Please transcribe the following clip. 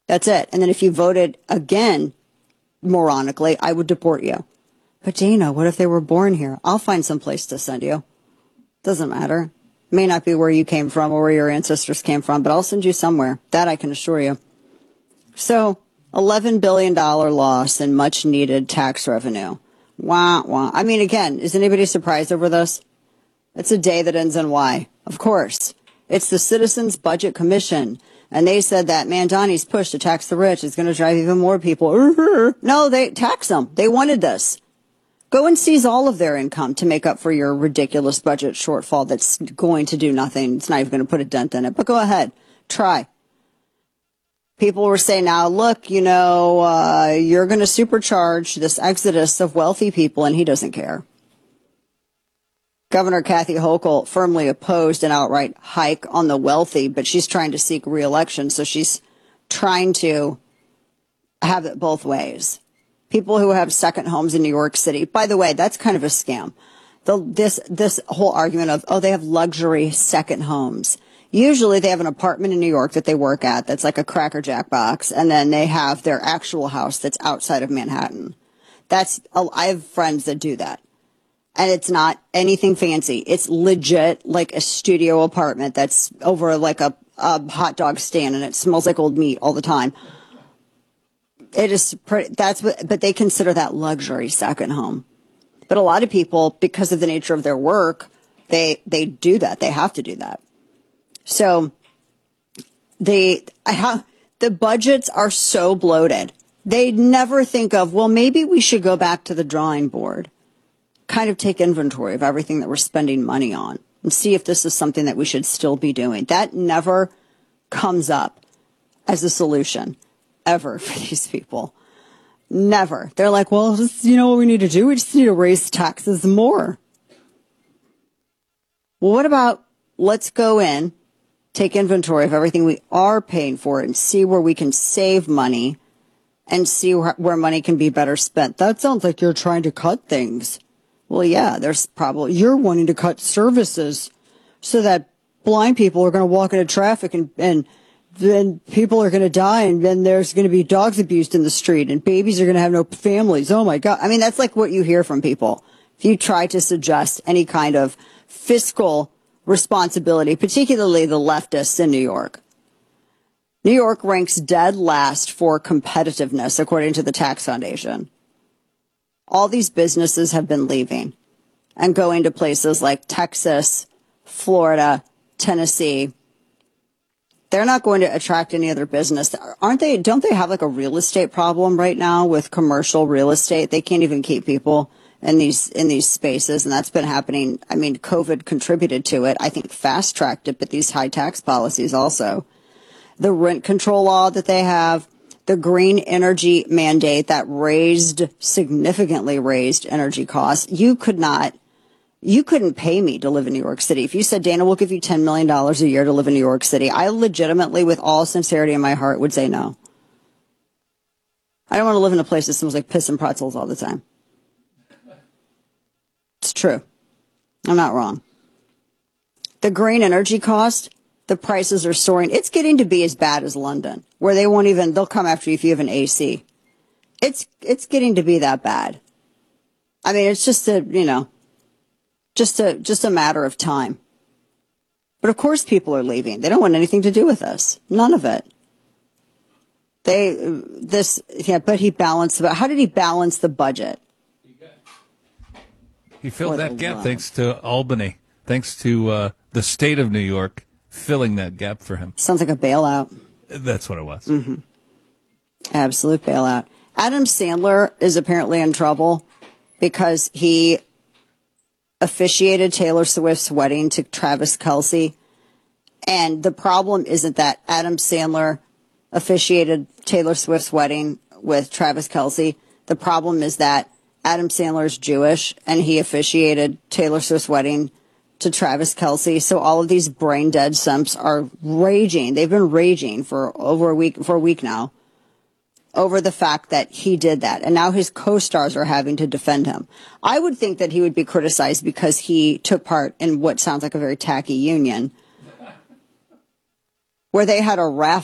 That's it. And then if you voted again, moronically, I would deport you. But Dana, what if they were born here? I'll find some place to send you. Doesn't matter. May not be where you came from or where your ancestors came from, but I'll send you somewhere. That I can assure you. So, $11 billion loss in much needed tax revenue. Wah, wah. I mean, again, is anybody surprised over this? It's a day that ends in Y. Of course. It's the Citizens Budget Commission. And they said that Mandani's push to tax the rich is going to drive even more people. No, they tax them. They wanted this. Go and seize all of their income to make up for your ridiculous budget shortfall that's going to do nothing. It's not even going to put a dent in it. But go ahead. Try. People were saying now, look, you're going to supercharge this exodus of wealthy people, and he doesn't care. Governor Kathy Hochul firmly opposed an outright hike on the wealthy, but she's trying to seek re-election, so she's trying to have it both ways. People who have second homes in New York City, by the way, that's kind of a scam. This whole argument of, they have luxury second homes. Usually they have an apartment in New York that they work at that's like a Cracker Jack box, and then they have their actual house that's outside of Manhattan. I have friends that do that. And it's not anything fancy. It's legit like a studio apartment that's over like a hot dog stand, and it smells like old meat all the time. It is but they consider that luxury second home. But a lot of people, because of the nature of their work, they do that. They have to do that. So the budgets are so bloated. They never think of, well, maybe we should go back to the drawing board. Kind of take inventory of everything that we're spending money on and see if this is something that we should still be doing. That never comes up as a solution ever for these people. Never. They're like, well, just, what we need to do? We just need to raise taxes more. Well, what about let's go in, take inventory of everything we are paying for and see where we can save money and see where money can be better spent. That sounds like you're trying to cut things. Well, yeah, you're wanting to cut services so that blind people are going to walk into traffic and then people are going to die, and then there's going to be dogs abused in the street and babies are going to have no families. Oh my God. I mean, that's like what you hear from people. If you try to suggest any kind of fiscal responsibility, particularly the leftists in New York. New York ranks dead last for competitiveness, according to the Tax Foundation. All these businesses have been leaving and going to places like Texas, Florida, Tennessee. They're not going to attract any other business. Don't they have like a real estate problem right now with commercial real estate? They can't even keep people in these spaces, and that's been happening. I mean, COVID contributed to it. I think fast-tracked it, but these high tax policies also. The rent control law that they have, the green energy mandate that significantly raised energy costs. You couldn't pay me to live in New York City. If you said, Dana, we'll give you $10 million a year to live in New York City, I legitimately, with all sincerity in my heart, would say no. I don't want to live in a place that smells like piss and pretzels all the time. It's true. I'm not wrong. The green energy cost, the prices are soaring. It's getting to be as bad as London, where they'll come after you if you have an AC. It's getting to be that bad. I mean, it's just a matter of time. But of course people are leaving. They don't want anything to do with us. None of it. But he balanced how did he balance the budget? He filled that gap thanks to Albany, thanks to the state of New York filling that gap for him. Sounds like a bailout. That's what it was. Mm-hmm. Absolute bailout. Adam Sandler is apparently in trouble because he officiated Taylor Swift's wedding to Travis Kelce. And the problem isn't that Adam Sandler officiated Taylor Swift's wedding with Travis Kelce. The problem is that Adam Sandler is Jewish and he officiated Taylor Swift's wedding to Travis Kelce. So all of these brain dead simps are raging. They've been raging for a week now over the fact that he did that. And now his co-stars are having to defend him. I would think that he would be criticized because he took part in what sounds like a very tacky union where they had a raffle